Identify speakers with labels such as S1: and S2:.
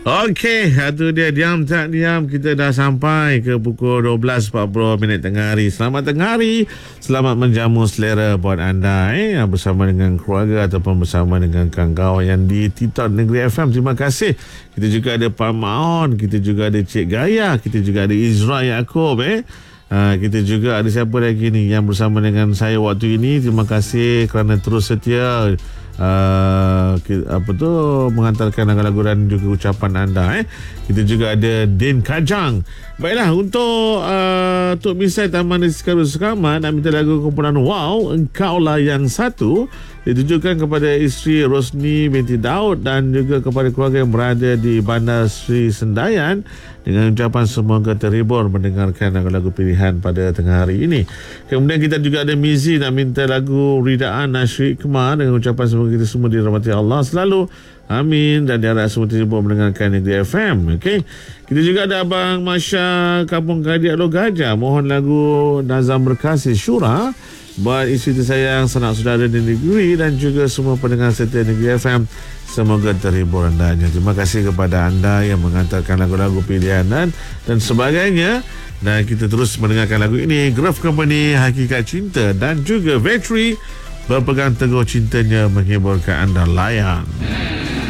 S1: Okey, itu dia diam tak diam. Kita dah sampai ke pukul 12.40 tengah hari. Selamat tengah hari. Selamat menjamu selera buat anda bersama dengan keluarga ataupun bersama dengan kawan-kawan yang di Tita Negeri FM. Terima kasih. Kita juga ada Pak Maon, kita juga ada Cik Gaya, kita juga ada Izra Yaakob kita juga ada siapa lagi ni yang bersama dengan saya waktu ini. Terima kasih kerana terus setia menghantarkan lagu-lagu dan juga ucapan anda. Kita juga ada Din Kajang. Baiklah, untuk Tok Misai Taman Rizka Sekamat nak minta lagu kumpulan Wow, Engkaulah Yang Satu, ditujukan kepada isteri Rosni binti Daud dan juga kepada keluarga yang berada di Bandar Sri Sendayan, dengan ucapan semoga terhibur mendengarkan lagu-lagu pilihan pada tengah hari ini. Kemudian kita juga ada Mizi nak minta lagu Ridaan Nasyri Hikmah dengan ucapan semoga kita semua dirahmati Allah selalu. Amin. Dan diharap semua terhibur mendengarkan Negeri FM. Okey. Kita juga ada Abang Masya Kampung Kadiak Lo Gajah. Mohon lagu Nazam Berkasih Syura buat isteri tersayang, sanak saudara di negeri dan juga semua pendengar setia Negeri FM. Semoga terhibur andanya. Terima kasih kepada anda yang menghantarkan lagu-lagu pilihan dan sebagainya. Dan kita terus mendengarkan lagu ini. Grove Company, Hakikat Cinta, dan juga Vetri berpegang teguh cintanya menghiburkan anda. Layan.